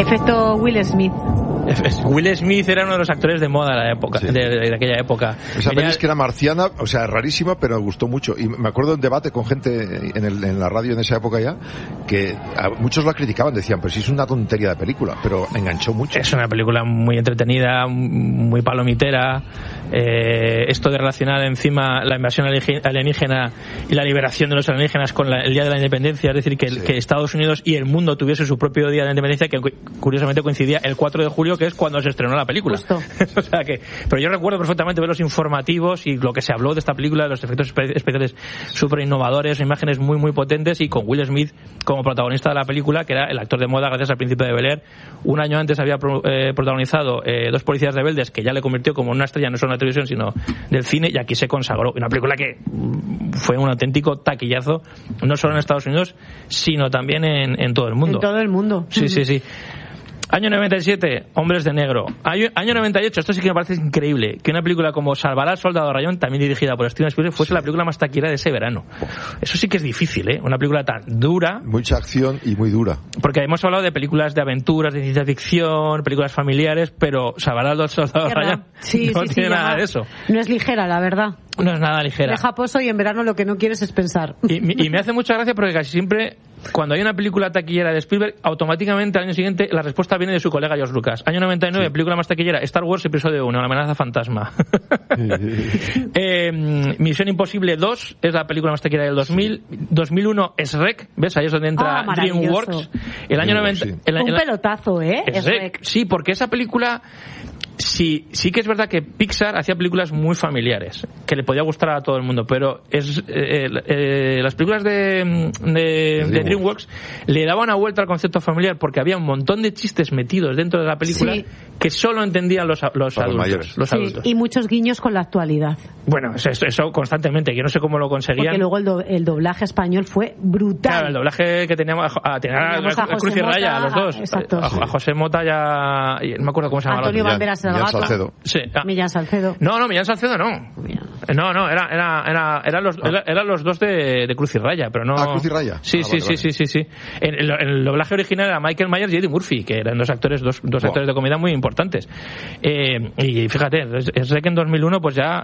Efecto Will Smith. Will Smith era uno de los actores de moda de la época, sí, de aquella época. Esa peli es que era marciana, o sea, rarísima, pero me gustó mucho. Y me acuerdo de un debate con gente en la radio en esa época ya, que muchos la criticaban, decían, pero sí es una tontería de película, pero enganchó mucho. Es una película muy entretenida, muy palomitera. Esto de relacionar encima la invasión alienígena y la liberación de los alienígenas con el Día de la Independencia, es decir, que Estados Unidos y el mundo tuviese su propio Día de la Independencia, que curiosamente coincidía el 4 de julio, que es cuando se estrenó la película. O sea que, pero yo recuerdo perfectamente ver los informativos y lo que se habló de esta película, de los efectos especiales súper innovadores, imágenes muy muy potentes, y con Will Smith como protagonista de la película, que era el actor de moda gracias al Príncipe de Bel-Air. Un año antes había protagonizado Dos policías rebeldes, que ya le convirtió como una estrella no solo en la televisión sino del cine, y aquí se consagró. Una película que fue un auténtico taquillazo, no solo en Estados Unidos, sino también en todo el mundo. En todo el mundo. Sí, sí, sí. Año 97, Hombres de Negro. Año 98, esto sí que me parece increíble, que una película como Salvará al Soldado Ryan, también dirigida por Steven Spielberg, fuese la película más taquillera de ese verano. Eso sí que es difícil, ¿eh? Una película tan dura. Mucha acción y muy dura. Porque hemos hablado de películas de aventuras, de ciencia ficción, películas familiares, pero Salvará al Soldado Ryan no tiene nada de eso. No es ligera, la verdad. No es nada ligera. Deja pozo y en verano lo que no quieres es pensar. Y me hace mucha gracia porque casi siempre, cuando hay una película taquillera de Spielberg, automáticamente al año siguiente la respuesta viene de su colega George Lucas. Año 99, sí. Película más taquillera, Star Wars Episodio 1, La amenaza fantasma. Misión Imposible 2 es la película más taquillera del 2000. 2001 es Shrek, ¿ves? Ahí es donde entra DreamWorks. El año 90... Un pelotazo, ¿eh? Es Shrek. Sí, porque esa película... Sí que es verdad que Pixar hacía películas muy familiares, que le podía gustar a todo el mundo, pero las películas de DreamWorks le daban una vuelta al concepto familiar, porque había un montón de chistes metidos dentro de la película, sí, que solo entendían los adultos. Los adultos. Y muchos guiños con la actualidad. Bueno, eso constantemente, yo no sé cómo lo conseguían. Porque luego el doblaje español fue brutal. Claro, el doblaje que teníamos a Cruz y Raya, a los dos. Exacto, a José Mota no me acuerdo cómo se llamaba. Antonio Banderas Millán Salcedo. Sí. Millán Salcedo. No, Millán Salcedo no. No, eran los dos de Cruz y Raya, pero no. Cruz y Raya. Sí. El doblaje original era Michael Myers y Eddie Murphy, que eran dos actores de comedia muy importantes. Y fíjate, es que en 2001 pues ya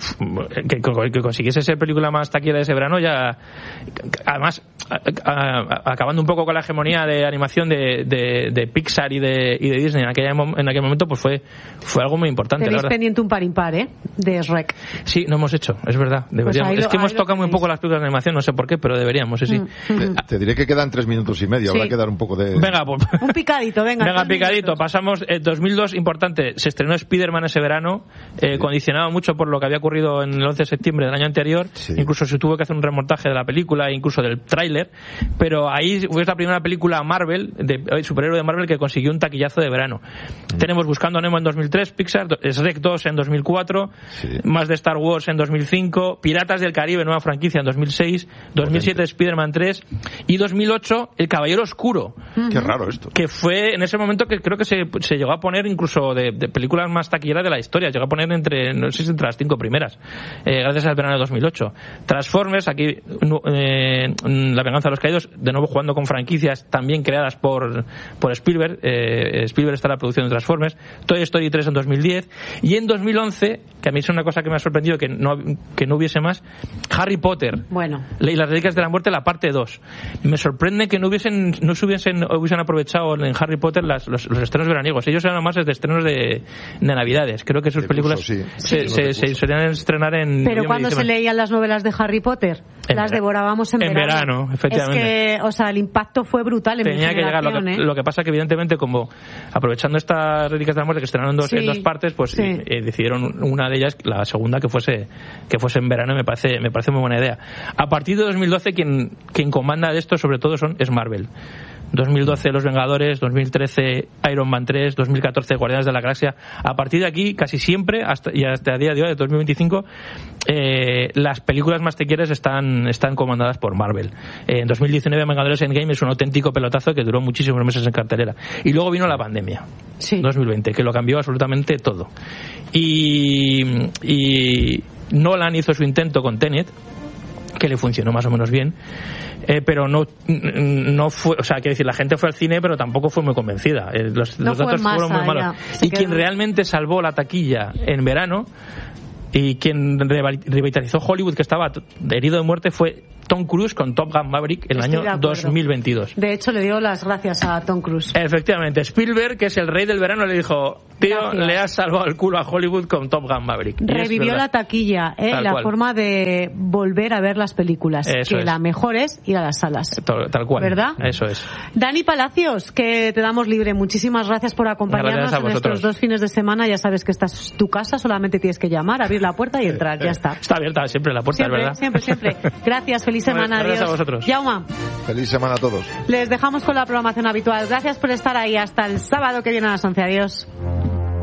que consiguiese ser película más taquillera de ese verano, ya además acabando un poco con la hegemonía de animación de Pixar y de Disney en aquel momento, pues fue algo muy importante. Tenéis pendiente un par impar, de Shrek. Sí, no hemos hecho, es verdad, deberíamos. Pues es que hemos tocado muy poco las películas de animación, no sé por qué, pero deberíamos, sí. Te diré que quedan 3 minutos y medio, habrá que dar un poco de... Venga, pues... Un picadito, venga. Picadito, pasamos. 2002, importante, se estrenó Spider-Man ese verano, condicionado mucho por lo que había ocurrido en el 11 de septiembre del año anterior, incluso se tuvo que hacer un remontaje de la película, incluso del tráiler, pero ahí fue la primera película Marvel, de superhéroe de Marvel, que consiguió un taquillazo de verano. Tenemos Buscando a Nemo en 2003, Pixar, Shrek 2 en 2004, más de Star Wars en 2005, Piratas del Caribe, nueva franquicia en 2006, 2007 Spider-Man 3 y 2008 El Caballero Oscuro. Qué raro esto. Que fue en ese momento que creo que se llegó a poner incluso de películas más taquilleras de la historia, llegó a poner entre las 5 primeras, gracias al verano de 2008. Transformers, aquí La Venganza de los Caídos, de nuevo jugando con franquicias también creadas por Spielberg. Spielberg está en la producción de Transformers. Toy Story 3 en 2010 y en 2011, que a mí es una cosa que me ha sorprendido que no hubiese más, Harry Potter y las Reliquias de la Muerte, la parte 2. Me sorprende que no hubiesen aprovechado en Harry Potter los estrenos veraniegos. Ellos eran más de estrenos de Navidades. Creo que sus películas se solían estrenar en... Pero cuando se leían las novelas de Harry Potter, las devorábamos en verano. Efectivamente. Es que, el impacto fue brutal en Tenía mi que llegar. Lo que pasa que evidentemente, como aprovechando estas Reliquias de la Muerte que estrenaron en dos partes, pues decidieron una de ellas, la segunda, que fuese en verano, y me parece muy buena idea. A partir de 2012 quien comanda de esto sobre todo es Marvel. 2012 Los Vengadores, 2013 Iron Man 3, 2014 Guardianes de la Galaxia. A partir de aquí, casi siempre, hasta el día de hoy, de 2025, las películas más taquilleras están comandadas por Marvel. En 2019 Vengadores Endgame es un auténtico pelotazo que duró muchísimos meses en cartelera. Y luego vino la pandemia, 2020, que lo cambió absolutamente todo. Y Nolan hizo su intento con Tenet, que le funcionó más o menos bien, pero no fue, o sea, quiero decir, la gente fue al cine pero tampoco fue muy convencida. Los datos fueron muy malos. Y quien realmente salvó la taquilla en verano y quien revitalizó Hollywood, que estaba herido de muerte, fue Tom Cruise con Top Gun Maverick en el año 2022. De hecho, le dio las gracias a Tom Cruise. Efectivamente, Spielberg, que es el rey del verano, le dijo: tío, gracias, le has salvado el culo a Hollywood con Top Gun Maverick. Revivió la taquilla, la forma de volver a ver las películas. Eso que es. La mejor es ir a las salas. Tal cual. ¿Verdad? Eso es. Dani Palacios, que te damos libre. Muchísimas gracias por acompañarnos en estos 2 fines de semana. Ya sabes que esta es tu casa, solamente tienes que llamar, abrir la puerta y entrar. Ya está. Está abierta siempre la puerta, siempre, ¿verdad? Siempre. Gracias, feliz semana. Gracias adiós a vosotros. Jaume. Feliz semana a todos. Les dejamos con la programación habitual. Gracias por estar ahí. Hasta el sábado que viene a las 11. Adiós.